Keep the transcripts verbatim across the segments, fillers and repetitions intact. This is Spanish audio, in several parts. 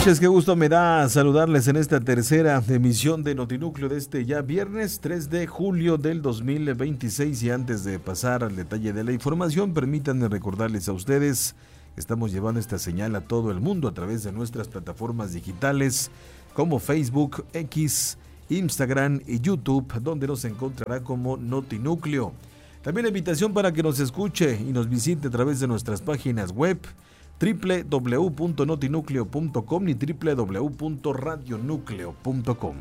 noches, qué gusto me da saludarles en esta tercera emisión de Notinúcleo de este ya viernes tres de julio del dos mil veintiséis. Y antes de pasar al detalle de la información, permítanme recordarles a ustedes que estamos llevando esta señal a todo el mundo a través de nuestras plataformas digitales como Facebook, X, Instagram y YouTube, donde nos encontrará como Notinúcleo. También la invitación para que nos escuche y nos visite a través de nuestras páginas web doble u doble u doble u punto notinúcleo punto com y doble u doble u doble u punto radionúcleo punto com.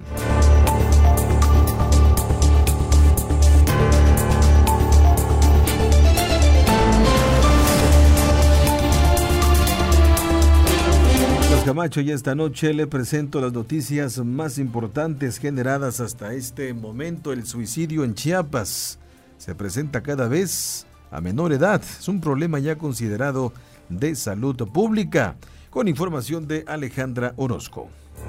Camacho, y esta noche le presento las noticias más importantes generadas hasta este momento. El suicidio en Chiapas se presenta cada vez a menor edad. Es un problema ya considerado de salud pública. Con información de Alejandra Orozco.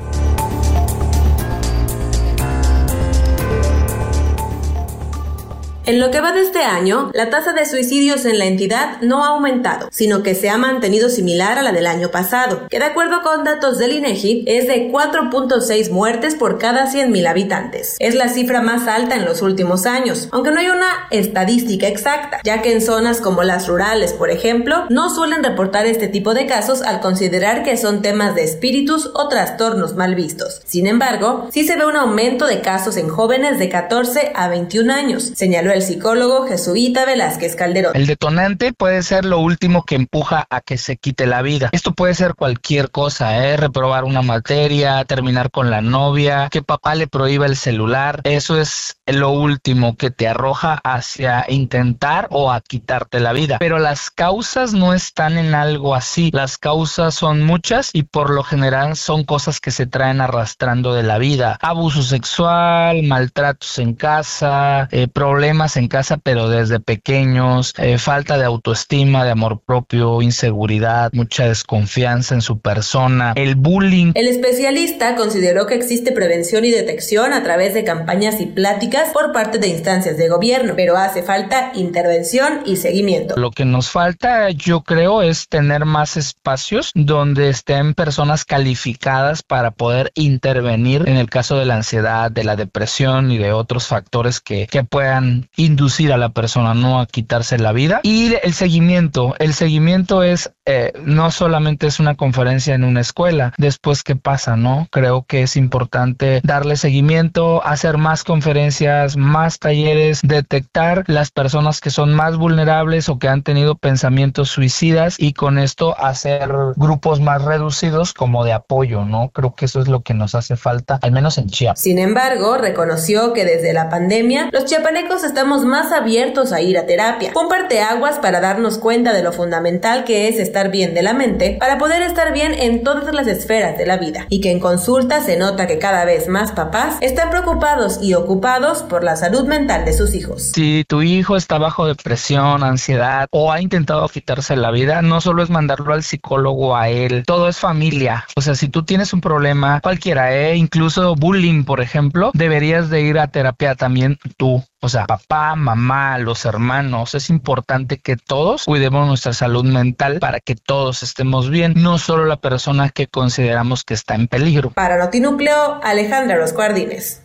En lo que va de este año, la tasa de suicidios en la entidad no ha aumentado, sino que se ha mantenido similar a la del año pasado, que de acuerdo con datos del INEGI es de cuatro punto seis muertes por cada cien mil habitantes. Es la cifra más alta en los últimos años, aunque no hay una estadística exacta, ya que en zonas como las rurales, por ejemplo, no suelen reportar este tipo de casos al considerar que son temas de espíritus o trastornos mal vistos. Sin embargo, sí se ve un aumento de casos en jóvenes de catorce a veintiún años, señaló el psicólogo jesuita Velázquez Calderón. El detonante puede ser lo último que empuja a que se quite la vida. Esto puede ser cualquier cosa, ¿eh? Reprobar una materia, terminar con la novia, que papá le prohíba el celular. Eso es lo último que te arroja hacia intentar o a quitarte la vida. Pero las causas no están en algo así. Las causas son muchas y por lo general son cosas que se traen arrastrando de la vida. Abuso sexual, maltratos en casa, eh, problemas en casa pero desde pequeños, eh, falta de autoestima, de amor propio, inseguridad, mucha desconfianza en su persona, el bullying. El especialista consideró que existe prevención y detección a través de campañas y pláticas por parte de instancias de gobierno, pero hace falta intervención y seguimiento. Lo que nos falta, yo creo, es tener más espacios donde estén personas calificadas para poder intervenir en el caso de la ansiedad, de la depresión y de otros factores que, que puedan inducir a la persona no a quitarse la vida. Y el seguimiento, el seguimiento es eh, no solamente es una conferencia en una escuela, después qué pasa, ¿no? Creo que es importante darle seguimiento, hacer más conferencias, más talleres, detectar las personas que son más vulnerables o que han tenido pensamientos suicidas y con esto hacer grupos más reducidos como de apoyo, ¿no? Creo que eso es lo que nos hace falta, al menos en Chiapas. Sin embargo, reconoció que desde la pandemia los chiapanecos estamos más abiertos a ir a terapia. Un parteaguas para darnos cuenta de lo fundamental que es estar bien de la mente para poder estar bien en todas las esferas de la vida, y que en consulta se nota que cada vez más papás están preocupados y ocupados por la salud mental de sus hijos. Si tu hijo está bajo depresión, ansiedad o ha intentado quitarse la vida, no solo es mandarlo al psicólogo a él, todo es familia. O sea, si tú tienes un problema cualquiera, eh, incluso bullying, por ejemplo, deberías de ir a terapia también tú. O sea, papá, mamá, los hermanos, es importante que todos cuidemos nuestra salud mental para que todos estemos bien, no solo la persona que consideramos que está en peligro. Para Notinúcleo, Alejandra Orozco Ardínez.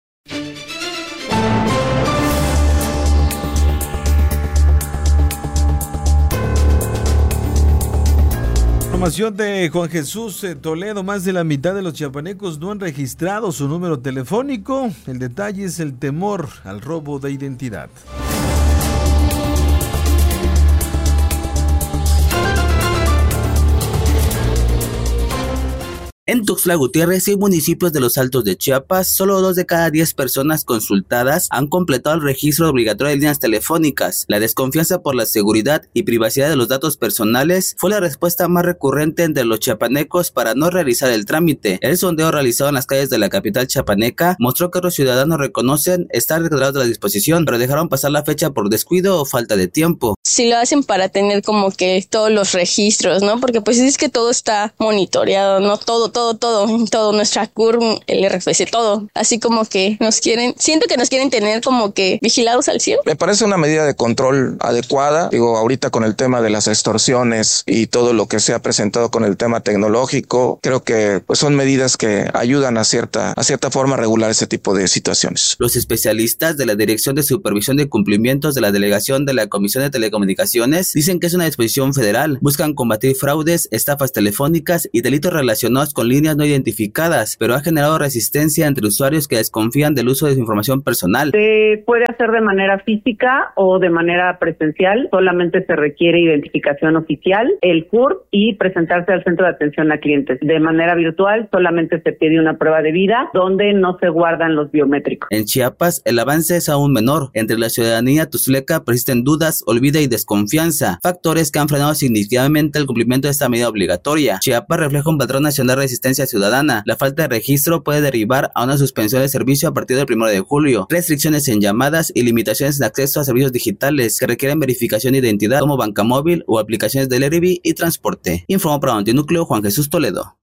Información de Juan Jesús Toledo. Más de la mitad de los chiapanecos no han registrado su número telefónico. El detalle es el temor al robo de identidad. En Tuxtla Gutiérrez y municipios de los Altos de Chiapas, solo dos de cada diez personas consultadas han completado el registro obligatorio de líneas telefónicas. La desconfianza por la seguridad y privacidad de los datos personales fue la respuesta más recurrente entre los chiapanecos para no realizar el trámite. El sondeo realizado en las calles de la capital chiapaneca mostró que los ciudadanos reconocen estar retirados de la disposición, pero dejaron pasar la fecha por descuido o falta de tiempo. Sí lo hacen para tener como que todos los registros, ¿no? Porque pues es que todo está monitoreado, no todo todo, todo, todo, nuestra C U R, el R F C, todo. Así como que nos quieren, siento que nos quieren tener como que vigilados al cien. Me parece una medida de control adecuada. Digo, ahorita con el tema de las extorsiones y todo lo que se ha presentado con el tema tecnológico, creo que pues son medidas que ayudan a cierta, a cierta forma a regular ese tipo de situaciones. Los especialistas de la Dirección de Supervisión de Cumplimientos de la Delegación de la Comisión de Telecomunicaciones dicen que es una disposición federal. Buscan combatir fraudes, estafas telefónicas y delitos relacionados con líneas no identificadas, pero ha generado resistencia entre usuarios que desconfían del uso de su información personal. Se puede hacer de manera física o de manera presencial, solamente se requiere identificación oficial, el C U R y presentarse al centro de atención a clientes. De manera virtual solamente se pide una prueba de vida donde no se guardan los biométricos. En Chiapas, el avance es aún menor. Entre la ciudadanía tuzleca persisten dudas, olvido y desconfianza, factores que han frenado significativamente el cumplimiento de esta medida obligatoria. Chiapas refleja un patrón nacional de resistencia ciudadana. La falta de registro puede derivar a una suspensión de servicio a partir del primero de julio, restricciones en llamadas y limitaciones en acceso a servicios digitales que requieren verificación de identidad como banca móvil o aplicaciones de Delivery y transporte. Informó para Notinúcleo Juan Jesús Toledo.